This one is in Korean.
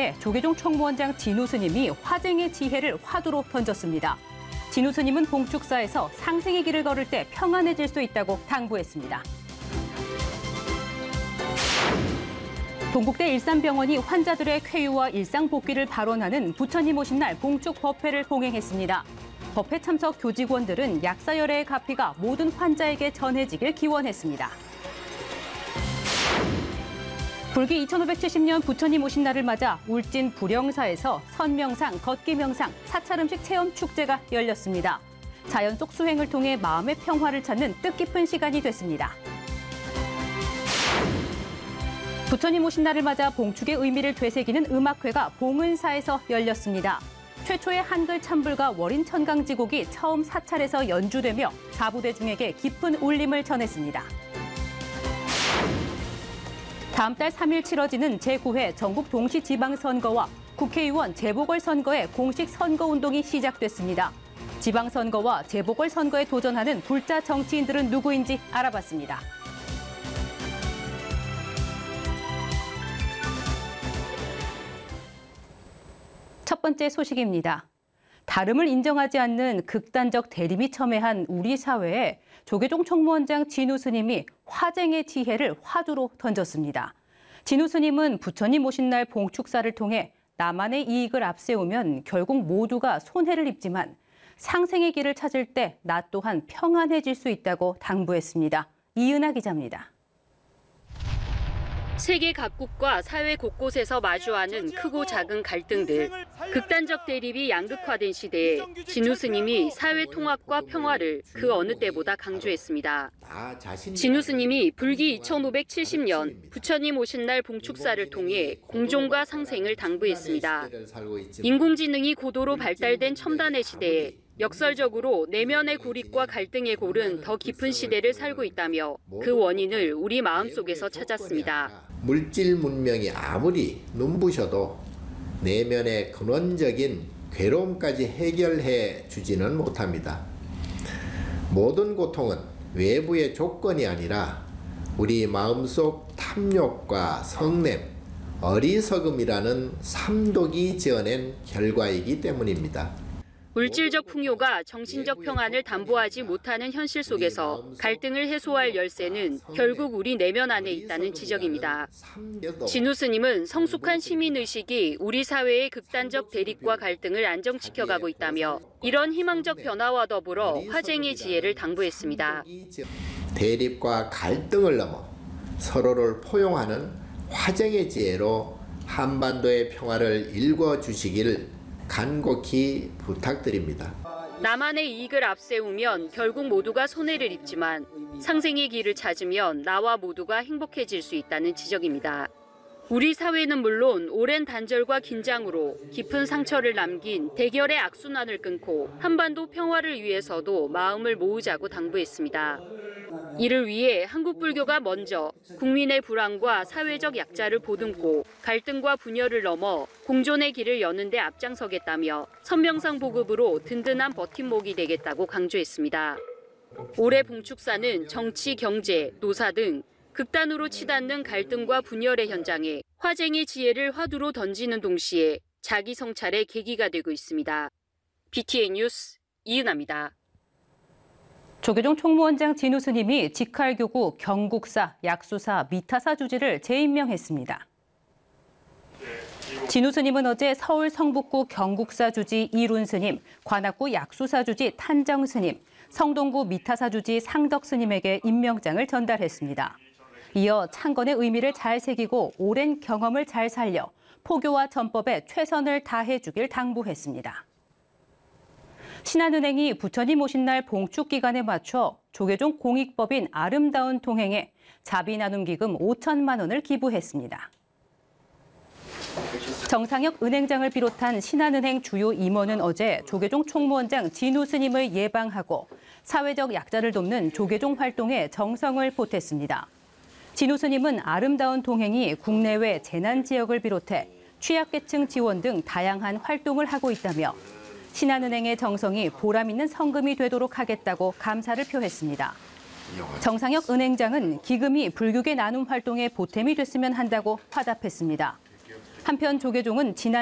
통해 조계종 총무원장 진우 스님이 화쟁의 지혜를 화두로 던졌습니다. 진우 스님은 봉축사에서 상생의 길을 걸을 때 평안해질 수 있다고 당부했습니다. 동국대 일산병원이 환자들의 쾌유와 일상 복귀를 발원하는 부처님 오신 날 봉축 법회를 봉행했습니다. 법회 참석 교직원들은 약사열애의 가피가 모든 환자에게 전해지길 기원했습니다. 불기 2570년 부처님 오신 날을 맞아 울진 불영사에서 선명상, 걷기명상, 사찰음식 체험 축제가 열렸습니다. 자연 속 수행을 통해 마음의 평화를 찾는 뜻깊은 시간이 됐습니다. 부처님 오신 날을 맞아 봉축의 의미를 되새기는 음악회가 봉은사에서 열렸습니다. 최초의 한글 찬불과 월인 천강지곡이 처음 사찰에서 연주되며 사부대중에게 깊은 울림을 전했습니다. 다음 달 3일 치러지는 제9회 전국 동시지방선거와 국회의원 재보궐선거의 공식 선거운동이 시작됐습니다. 지방선거와 재보궐선거에 도전하는 불자 정치인들은 누구인지 알아봤습니다. 첫 번째 소식입니다. 다름을 인정하지 않는 극단적 대립이 첨예한 우리 사회에 조계종 총무원장 진우 스님이 화쟁의 지혜를 화두로 던졌습니다. 진우 스님은 부처님 오신 날 봉축사를 통해 나만의 이익을 앞세우면 결국 모두가 손해를 입지만 상생의 길을 찾을 때 나 또한 평안해질 수 있다고 당부했습니다. 이은하 기자입니다. 세계 각국과 사회 곳곳에서 마주하는 크고 작은 갈등들, 극단적 대립이 양극화된 시대에 진우 스님이 사회 통합과 평화를 그 어느 때보다 강조했습니다. 진우 스님이 불기 2570년 부처님 오신 날 봉축사를 통해 공존과 상생을 당부했습니다. 인공지능이 고도로 발달된 첨단의 시대에 역설적으로 내면의 고립과 갈등의 골은 더 깊은 시대를 살고 있다며 그 원인을 우리 마음속에서 찾았습니다. 물질 문명이 아무리 눈부셔도 내면의 근원적인 괴로움까지 해결해 주지는 못합니다. 모든 고통은 외부의 조건이 아니라 우리 마음속 탐욕과 성냄, 어리석음이라는 삼독이 지어낸 결과이기 때문입니다. 물질적 풍요가 정신적 평안을 담보하지 못하는 현실 속에서 갈등을 해소할 열쇠는 결국 우리 내면 안에 있다는 지적입니다. 진우 스님은 성숙한 시민의식이 우리 사회의 극단적 대립과 갈등을 안정시켜가고 있다며 이런 희망적 변화와 더불어 화쟁의 지혜를 당부했습니다. 대립과 갈등을 넘어 서로를 포용하는 화쟁의 지혜로 한반도의 평화를 일궈주시길 간곡히 부탁드립니다. 나만의 이익을 앞세우면 결국 모두가 손해를 입지만 상생의 길을 찾으면 나와 모두가 행복해질 수 있다는 지적입니다. 우리 사회는 물론 오랜 단절과 긴장으로 깊은 상처를 남긴 대결의 악순환을 끊고 한반도 평화를 위해서도 마음을 모으자고 당부했습니다. 이를 위해 한국 불교가 먼저 국민의 불안과 사회적 약자를 보듬고 갈등과 분열을 넘어 공존의 길을 여는 데 앞장서겠다며 선명상 보급으로 든든한 버팀목이 되겠다고 강조했습니다. 올해 봉축사는 정치, 경제, 노사 등 극단으로 치닫는 갈등과 분열의 현장에 화쟁의 지혜를 화두로 던지는 동시에 자기 성찰의 계기가 되고 있습니다. BTN 뉴스 이은하입니다. 조계종 총무원장 진우 스님이 직할교구 경국사, 약수사, 미타사 주지를 재임명했습니다. 진우 스님은 어제 서울 성북구 경국사 주지 이룬 스님, 관악구 약수사 주지 탄정 스님, 성동구 미타사 주지 상덕 스님에게 임명장을 전달했습니다. 이어 창건의 의미를 잘 새기고 오랜 경험을 잘 살려 포교와 전법에 최선을 다해주길 당부했습니다. 신한은행이 부처님 오신 날 봉축 기간에 맞춰 조계종 공익법인 아름다운 통행에 자비 나눔 기금 5천만 원을 기부했습니다. 정상혁 은행장을 비롯한 신한은행 주요 임원은 어제 조계종 총무원장 진우 스님을 예방하고 사회적 약자를 돕는 조계종 활동에 정성을 보탰습니다. 진우 스님은 아름다운 동행이 국내외 재난 지역을 비롯해 취약계층 지원 등 다양한 활동을 하고 있다며 신한은행의 정성이 보람 있는 성금이 되도록 하겠다고 감사를 표했습니다. 정상혁 은행장은 기금이 불교계 나눔 활동에 보탬이 됐으면 한다고 화답했습니다. 한편 조계종은 지난